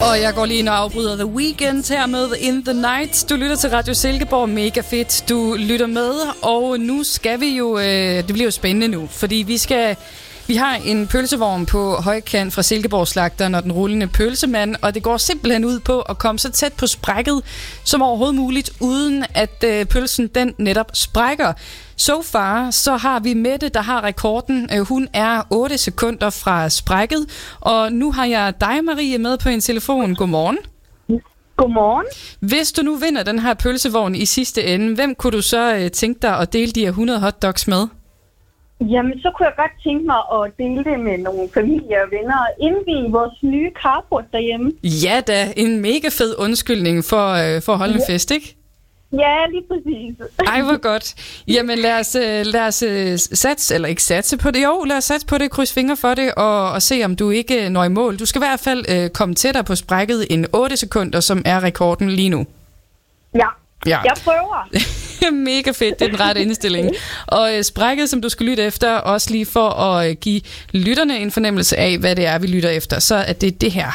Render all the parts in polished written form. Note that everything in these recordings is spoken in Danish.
Og jeg går lige ind og afbryder The Weeknd her med In The Night. Du lytter til Radio Silkeborg. Mega fedt, du lytter med. Og nu skal vi jo... det bliver jo spændende nu, fordi vi har en pølsevogn på højkant fra Silkeborg Slagteren og den rullende pølsemand, og det går simpelthen ud på at komme så tæt på sprækket som overhovedet muligt, uden at pølsen den netop sprækker. So far, så har vi Mette, der har rekorden. Hun er 8 sekunder fra sprækket, og nu har jeg dig, Marie, med på en telefon. Godmorgen. Godmorgen. Hvis du nu vinder den her pølsevogn i sidste ende, hvem kunne du så tænke dig at dele de her 100 hotdogs med? Jamen, så kunne jeg godt tænke mig at dele det med nogle familie og venner og indvige vores nye carport derhjemme. Ja da, en mega fed undskyldning for at holde en fest, ikke? Ja, lige præcis. Ej, hvor godt. Jamen, lad os satse, eller ikke satse på det. Jo, lad os satse på det, kryds fingre for det, og se, om du ikke når i mål. Du skal i hvert fald komme tættere på sprækket end 8 sekunder, som er rekorden lige nu. Ja. Jeg prøver. Mega fedt, det er den rette indstilling. Og sprækket, som du skal lytte efter, også lige for at give lytterne en fornemmelse af, hvad det er, vi lytter efter, så er det her.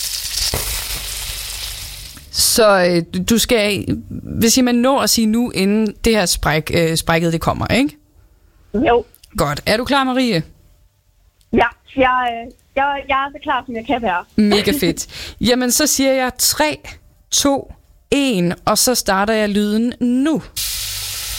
Så du skal, hvis man når at sige nu, inden det her sprækket det kommer, ikke? Jo. Godt. Er du klar, Marie? Ja, jeg er så klar, som jeg kan være. Mega fedt. Jamen, så siger jeg 3, 2, 1, og så starter jeg lyden nu.